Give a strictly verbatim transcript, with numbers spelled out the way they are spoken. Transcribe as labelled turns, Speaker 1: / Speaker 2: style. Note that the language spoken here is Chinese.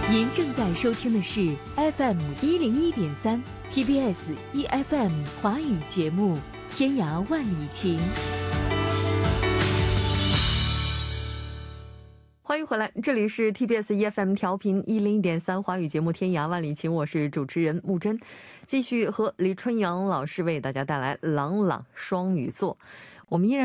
Speaker 1: 您正在收听的是 F M 一零一点三 T B S E F M 华语节目《天涯万里情》。
Speaker 2: 欢迎回来，这里是 T B S E F M 调频一零一点三华语节目《天涯万里情》，我是主持人木真，继续和李春阳老师为大家带来朗朗双语作。我们依然